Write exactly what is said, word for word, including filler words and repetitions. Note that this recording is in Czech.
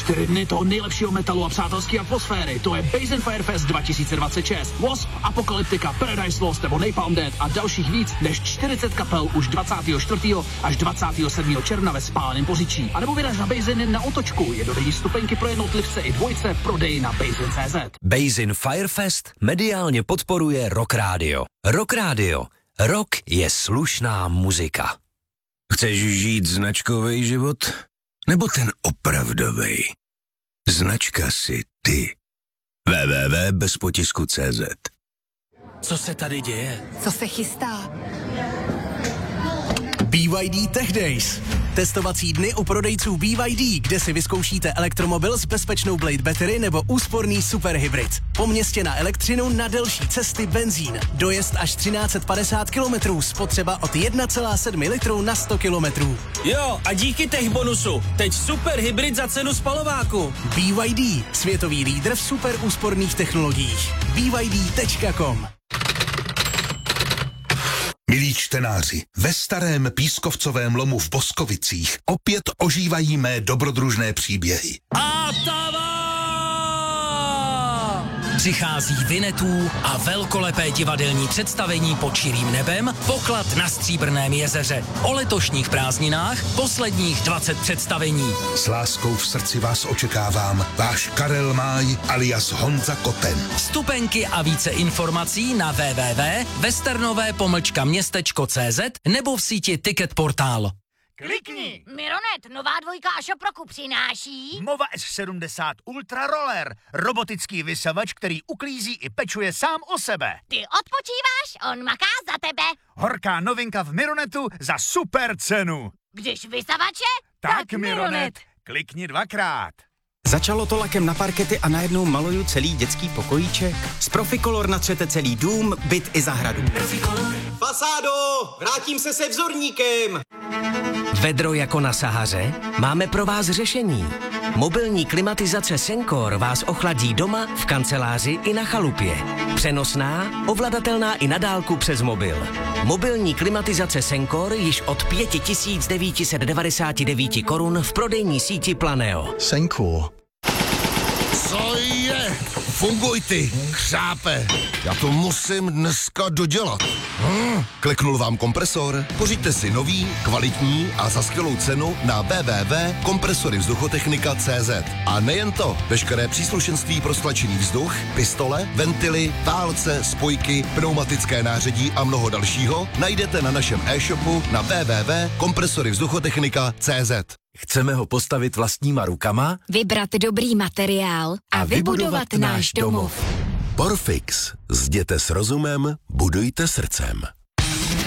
Čtyři dny toho nejlepšího metalu a přátelské atmosféry. To je Basin Firefest dva tisíce dvacet šest. Wasp, Apocalyptica, Paradise Lost nebo Napalm Death a dalších víc než čtyřicet kapel už dvacátého čtvrtého až dvacátého sedmého června ve Spáleném Poříčí. A nebo vyraž na Basin na Otočku. Jednodenní stupenky pro jednotlivce i dvojce v prodeji na Basin tečka cé zet. Basin Firefest mediálně podporuje Rock Radio. Rock Radio. Rock je slušná muzika. Chceš žít značkový život? Nebo ten opravdovej? Značka si ty. w w w tečka bez potisku tečka cé zet. Co se tady děje? Co se chystá? B Y D Tech Days. Testovací dny u prodejců B Y D, kde si vyzkoušíte elektromobil s bezpečnou Blade Battery nebo úsporný superhybrid. Po městě na elektřinu, na delší cesty benzín. Dojezd až třináct set padesát kilometrů, spotřeba od jedna celá sedm litru na sto kilometrů. Jo, a díky tech bonusu, teď superhybrid za cenu spalováku. B Y D, světový lídr v super úsporných technologiích. B Y D tečka com. Milí čtenáři, ve starém pískovcovém lomu v Boskovicích opět ožívají mé dobrodružné příběhy. Atava! Přichází Vinetů a velkolepé divadelní představení pod širým nebem, poklad na Stříbrném jezeře. O letošních prázdninách posledních dvacet představení. S láskou v srdci vás očekávám, váš Karel Máj alias Honza Koten. Vstupenky a více informací na w w w tečka westernové pomlčka městečko tečka cé zet nebo v síti Ticket Portál. Klikni! Mironet, nová dvojka Ašoproku přináší Mova S sedmdesát Ultra Roller, robotický vysavač, který uklízí i pečuje sám o sebe. Ty odpočíváš, on maká za tebe. Horká novinka v Mironetu za super cenu. Když vysavače, Tak, tak Mironet. Mironet. Klikni dvakrát. Začalo to lakem na parkety a najednou maluju celý dětský pokojíček. Z Proficolor natřete celý dům, byt i zahradu. Fasádo, vrátím se se vzorníkem. Vedro jako na Sahaře? Máme pro vás řešení. Mobilní klimatizace Sencor vás ochladí doma, v kanceláři i na chalupě. Přenosná, ovladatelná i na dálku přes mobil. Mobilní klimatizace Sencor již od pět tisíc devět set devadesát devět korun v prodejní síti Planeo. Sencor. Co je? Funguj ty, křápe. Já to musím dneska dodělat. Hmm. Kliknul vám kompresor? Pořiďte si nový, kvalitní a za skvělou cenu na w w w tečka kompresory vzduchotechnika tečka cé zet. A nejen to, veškeré příslušenství pro stlačený vzduch, pistole, ventily, válce, spojky, pneumatické nářadí a mnoho dalšího najdete na našem e-shopu na w w w tečka kompresory vzduchotechnika tečka cé zet. Chceme ho postavit vlastníma rukama? Vybrat dobrý materiál a, a vybudovat, vybudovat náš domov. Porfix. Zděte s rozumem, budujte srdcem.